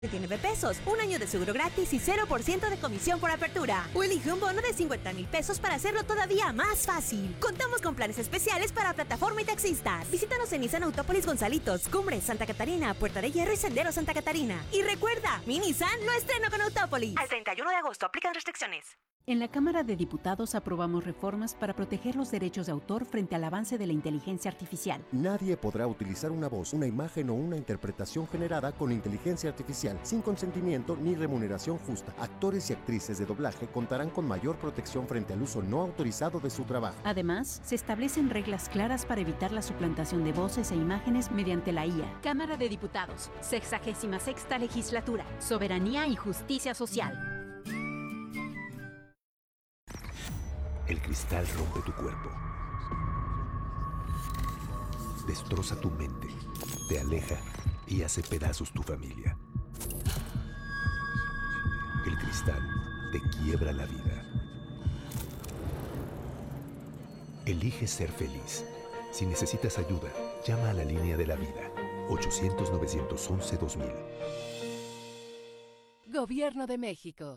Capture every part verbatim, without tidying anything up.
veintinueve pesos, un año de seguro gratis y cero por ciento de comisión por apertura. O elige un bono de cincuenta mil pesos para hacerlo todavía más fácil. Contamos con planes especiales para plataforma y taxistas. Visítanos en Nissan Autópolis Gonzalitos, Cumbres, Santa Catarina, Puerta de Hierro y Sendero Santa Catarina. Y recuerda, mi Nissan lo estreno con Autópolis. Al treinta y uno de agosto aplican restricciones. En la Cámara de Diputados aprobamos reformas para proteger los derechos de autor frente al avance de la inteligencia artificial. Nadie podrá utilizar una voz, una imagen o una interpretación generada con inteligencia artificial sin consentimiento ni remuneración justa. Actores y actrices de doblaje contarán con mayor protección frente al uso no autorizado de su trabajo. Además, se establecen reglas claras para evitar la suplantación de voces e imágenes mediante la I A. Cámara de Diputados, sexagésima sexta legislatura, soberanía y justicia social. El cristal rompe tu cuerpo, destroza tu mente, te aleja y hace pedazos tu familia. El cristal te quiebra la vida. Elige ser feliz. Si necesitas ayuda, llama a la línea de la vida, ochocientos, novecientos once, dos mil. Gobierno de México.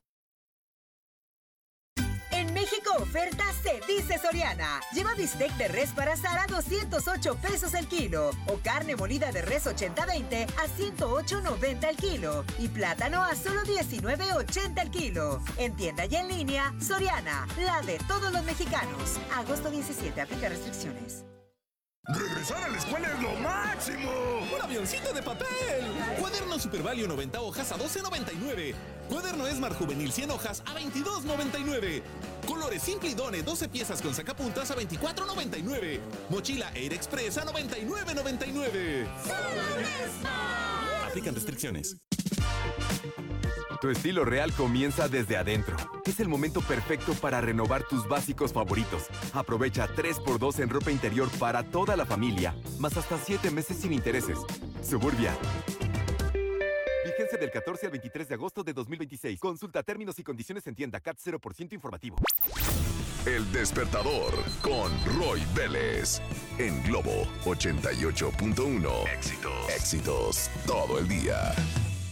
En México oferta se dice Soriana. Lleva bistec de res para asar a doscientos ocho pesos el kilo. O carne molida de res ochenta veinte a ciento ocho noventa el kilo. Y plátano a solo diecinueve ochenta el kilo. En tienda y en línea, Soriana, la de todos los mexicanos. Agosto diecisiete, aplica restricciones. ¡Regresar a la escuela es lo máximo! ¡Un avioncito de papel! Cuaderno Super Value noventa hojas a doce noventa y nueve. Cuaderno Esmar Juvenil cien hojas a veintidós noventa y nueve. Colores Simple y Done doce piezas con sacapuntas a veinticuatro noventa y nueve. Mochila Air Express a noventa y nueve noventa y nueve. ¡Solo en Esmar! Aplican restricciones. Tu estilo real comienza desde adentro. Es el momento perfecto para renovar tus básicos favoritos. Aprovecha tres por dos en ropa interior para toda la familia, más hasta siete meses sin intereses. Suburbia. Vigencia del catorce al veintitrés de agosto de dos mil veintiséis. Consulta términos y condiciones en tienda. C A T cero por ciento informativo. El Despertador con Roy Vélez. En Globo ochenta y ocho punto uno. Éxitos. Éxitos todo el día.